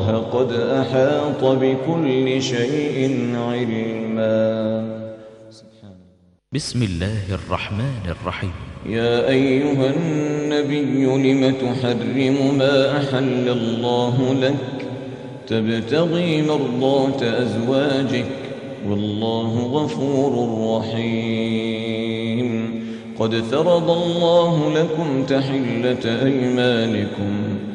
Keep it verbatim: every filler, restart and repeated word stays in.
الله قد أحاط بكل شيء علما. بسم الله الرحمن الرحيم. يا أيها النبي لم تحرم ما أحل الله لك تبتغي مرضات أزواجك والله غفور رحيم. قد فرض الله لكم تحلة أيمانكم